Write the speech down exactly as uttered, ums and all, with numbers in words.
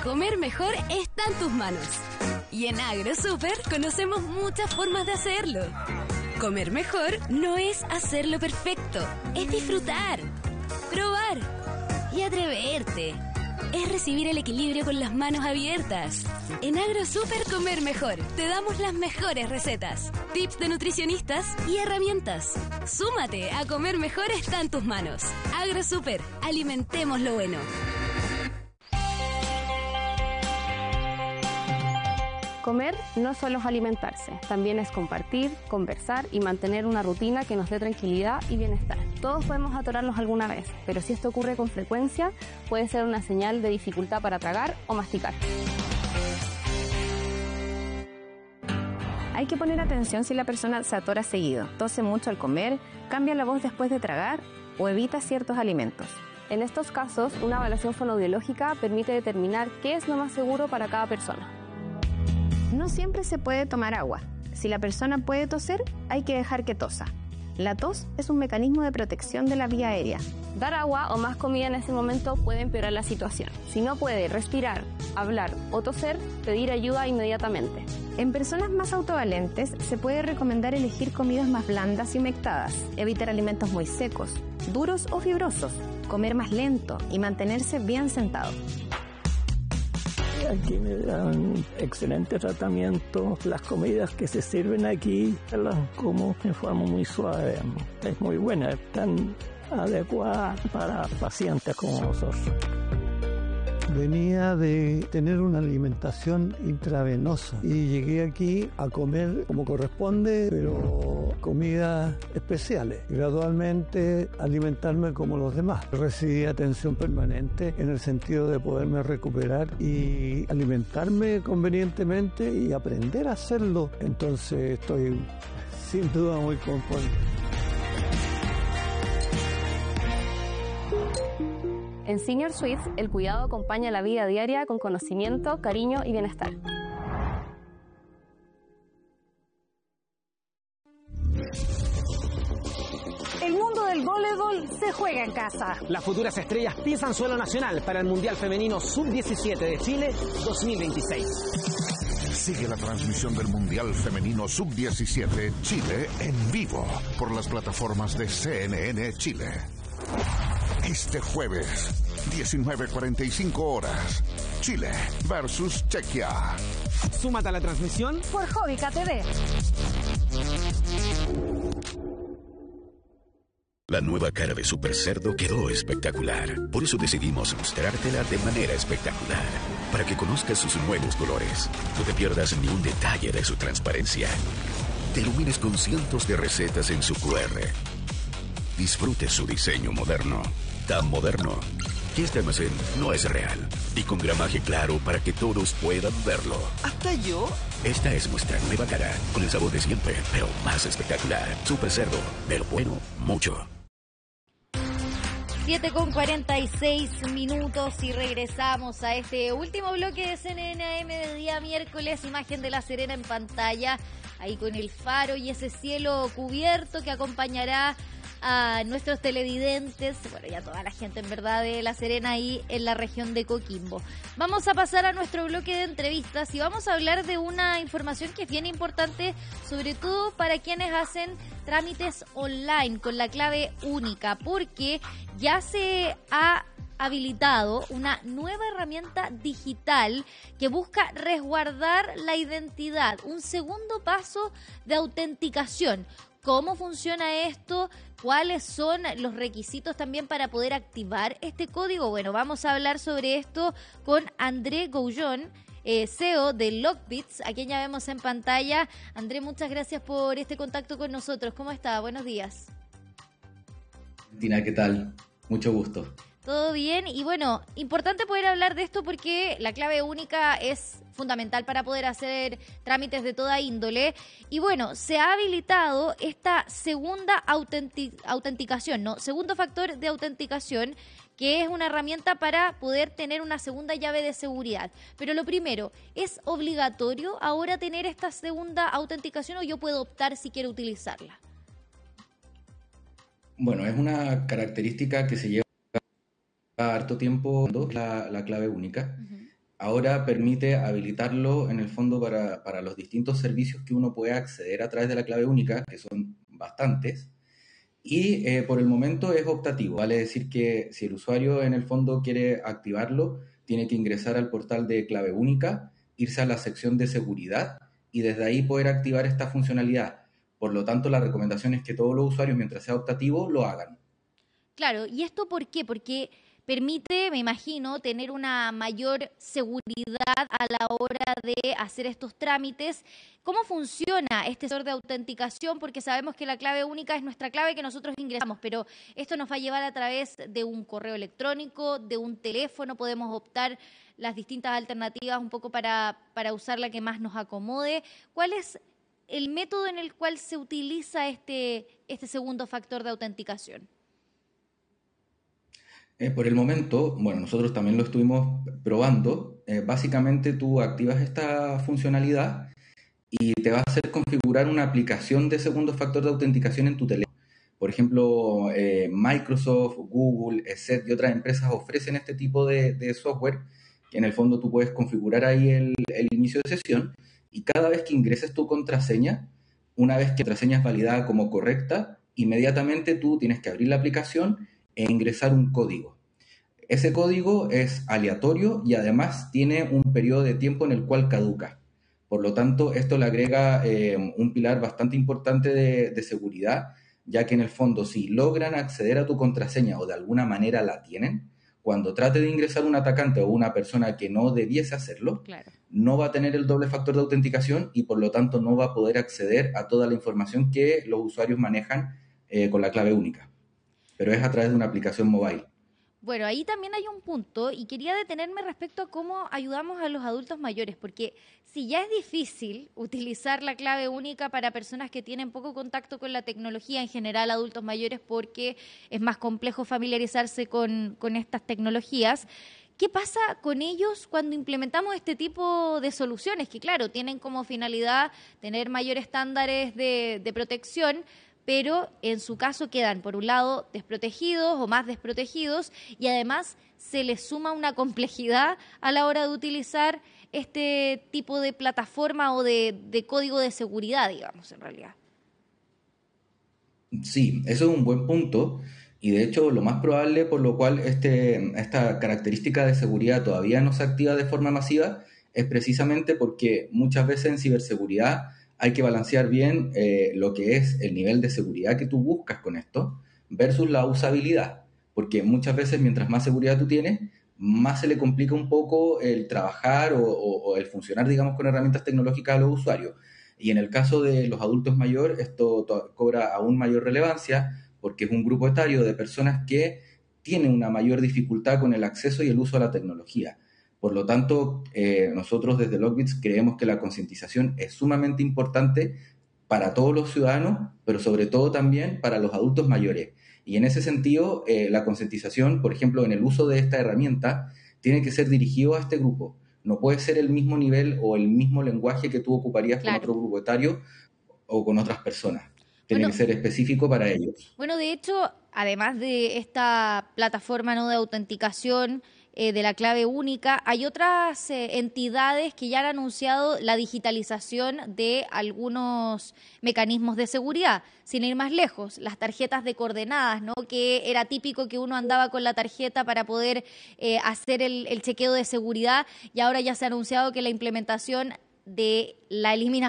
Comer mejor está en tus manos. Y en AgroSuper conocemos muchas formas de hacerlo. Comer mejor no es hacerlo perfecto, es disfrutar, probar y atreverte. Es recibir el equilibrio con las manos abiertas. En AgroSuper Comer Mejor te damos las mejores recetas, tips de nutricionistas y herramientas. Súmate a Comer Mejor está en tus manos. AgroSuper, alimentemos lo bueno. Comer no solo es alimentarse, también es compartir, conversar y mantener una rutina que nos dé tranquilidad y bienestar. Todos podemos atorarnos alguna vez, pero si esto ocurre con frecuencia, puede ser una señal de dificultad para tragar o masticar. Hay que poner atención si la persona se atora seguido, tose mucho al comer, cambia la voz después de tragar o evita ciertos alimentos. En estos casos, una evaluación fonoaudiológica permite determinar qué es lo más seguro para cada persona. No siempre se puede tomar agua. Si la persona puede toser, hay que dejar que tosa. La tos es un mecanismo de protección de la vía aérea. Dar agua o más comida en ese momento puede empeorar la situación. Si no puede respirar, hablar o toser, pedir ayuda inmediatamente. En personas más autovalentes se puede recomendar elegir comidas más blandas y humectadas, evitar alimentos muy secos, duros o fibrosos, comer más lento y mantenerse bien sentado. Aquí me dan un excelente tratamiento. Las comidas que se sirven aquí las como de forma muy suave. Es muy buena, es tan adecuada para pacientes como nosotros. Venía de tener una alimentación intravenosa y llegué aquí a comer como corresponde, pero comidas especiales. Gradualmente alimentarme como los demás. Recibí atención permanente en el sentido de poderme recuperar y alimentarme convenientemente y aprender a hacerlo. Entonces estoy sin duda muy conforme. En Senior Suite, el cuidado acompaña la vida diaria con conocimiento, cariño y bienestar. El mundo del voleibol se juega en casa. Las futuras estrellas pisan suelo nacional para el Mundial Femenino sub diecisiete de Chile dos mil veintiséis. Sigue la transmisión del Mundial Femenino sub diecisiete Chile en vivo por las plataformas de C N N Chile. Este jueves, diecinueve cuarenta y cinco horas, Chile versus Chequia. Súmate a la transmisión por Jovica T V. La nueva cara de Super Cerdo quedó espectacular. Por eso decidimos mostrártela de manera espectacular. Para que conozcas sus nuevos colores. No te pierdas ni un detalle de su transparencia. Te ilumines con cientos de recetas en su Q R. Disfrute su diseño moderno. Tan moderno que este almacén no es real. Y con gramaje claro para que todos puedan verlo. ¿Hasta yo? Esta es nuestra nueva cara, con el sabor de siempre, pero más espectacular. Super Cerdo, de lo bueno, mucho. siete con cuarenta y seis minutos y regresamos a este último bloque de C N N A M de día miércoles. Imagen de La Serena en pantalla, ahí con el faro y ese cielo cubierto que acompañará a nuestros televidentes, bueno, y a toda la gente en verdad de La Serena ahí en la región de Coquimbo. Vamos a pasar a nuestro bloque de entrevistas y vamos a hablar de una información que es bien importante, sobre todo para quienes hacen trámites online con la clave única, porque ya se ha habilitado una nueva herramienta digital que busca resguardar la identidad, un segundo paso de autenticación. ¿Cómo funciona esto? ¿Cuáles son los requisitos también para poder activar este código? Bueno, vamos a hablar sobre esto con André Goujon, eh, C E O de Lockbits, a quien ya vemos en pantalla. André, muchas gracias por este contacto con nosotros. ¿Cómo está? Buenos días. Tina, ¿qué tal? Mucho gusto. Todo bien, y bueno, importante poder hablar de esto porque la clave única es fundamental para poder hacer trámites de toda índole. Y bueno, se ha habilitado esta segunda autentic- autenticación, ¿no? Segundo factor de autenticación, que es una herramienta para poder tener una segunda llave de seguridad. Pero lo primero, ¿es obligatorio ahora tener esta segunda autenticación o yo puedo optar si quiero utilizarla? Bueno, es una característica que se lleva harto tiempo, la, la clave única. Uh-huh. ahora permite habilitarlo en el fondo para, para los distintos servicios que uno puede acceder a través de la clave única, que son bastantes, y eh, por el momento es optativo, vale decir que si el usuario en el fondo quiere activarlo, tiene que ingresar al portal de clave única, irse a la sección de seguridad y desde ahí poder activar esta funcionalidad. Por lo tanto, la recomendación es que todos los usuarios, mientras sea optativo, lo hagan. Claro, ¿y esto por qué? Porque permite, me imagino, tener una mayor seguridad a la hora de hacer estos trámites. ¿Cómo funciona este sector de autenticación? Porque sabemos que la clave única es nuestra clave que nosotros ingresamos, pero esto nos va a llevar a través de un correo electrónico, de un teléfono, podemos optar las distintas alternativas un poco para, para usar la que más nos acomode. ¿Cuál es el método en el cual se utiliza este, este segundo factor de autenticación? Eh, por el momento, bueno, nosotros también lo estuvimos probando. Eh, básicamente tú activas esta funcionalidad y te va a hacer configurar una aplicación de segundo factor de autenticación en tu teléfono. Por ejemplo, eh, Microsoft, Google, E S E T y otras empresas ofrecen este tipo de, de software que en el fondo tú puedes configurar ahí el, el inicio de sesión y cada vez que ingreses tu contraseña, una vez que la contraseña es validada como correcta, inmediatamente tú tienes que abrir la aplicación e ingresar un código. Ese código es aleatorio y además tiene un periodo de tiempo en el cual caduca. Por lo tanto, esto le agrega eh, un pilar bastante importante de, de seguridad, ya que en el fondo, si logran acceder a tu contraseña o de alguna manera la tienen, cuando trate de ingresar un atacante o una persona que no debiese hacerlo, claro, no va a tener el doble factor de autenticación y por lo tanto no va a poder acceder a toda la información que los usuarios manejan eh, con la clave única. Pero es a través de una aplicación mobile. Bueno, ahí también hay un punto y quería detenerme respecto a cómo ayudamos a los adultos mayores, porque si ya es difícil utilizar la clave única para personas que tienen poco contacto con la tecnología, en general adultos mayores, porque es más complejo familiarizarse con, con estas tecnologías, ¿qué pasa con ellos cuando implementamos este tipo de soluciones? Que claro, tienen como finalidad tener mayores estándares de, de protección, pero en su caso quedan, por un lado, desprotegidos o más desprotegidos y además se les suma una complejidad a la hora de utilizar este tipo de plataforma o de, de código de seguridad, digamos, en realidad. Sí, eso es un buen punto y de hecho lo más probable por lo cual este, esta característica de seguridad todavía no se activa de forma masiva es precisamente porque muchas veces en ciberseguridad hay que balancear bien eh, lo que es el nivel de seguridad que tú buscas con esto versus la usabilidad, porque muchas veces mientras más seguridad tú tienes, más se le complica un poco el trabajar o, o, o el funcionar, digamos, con herramientas tecnológicas a los usuarios. Y en el caso de los adultos mayores, esto to- cobra aún mayor relevancia porque es un grupo etario de personas que tienen una mayor dificultad con el acceso y el uso a la tecnología. Por lo tanto, eh, nosotros desde Lockbits creemos que la concientización es sumamente importante para todos los ciudadanos, pero sobre todo también para los adultos mayores. Y en ese sentido, eh, la concientización, por ejemplo, en el uso de esta herramienta, tiene que ser dirigido a este grupo. No puede ser el mismo nivel o el mismo lenguaje que tú ocuparías claro. con otro grupo etario o con otras personas. Tiene bueno, que ser específico para ellos. Bueno, de hecho, además de esta plataforma no de autenticación, Eh, de la clave única, hay otras eh, entidades que ya han anunciado la digitalización de algunos mecanismos de seguridad. Sin ir más lejos, las tarjetas de coordenadas, ¿no? Que era típico que uno andaba con la tarjeta para poder eh, hacer el, el chequeo de seguridad y ahora ya se ha anunciado que la implementación de la eliminación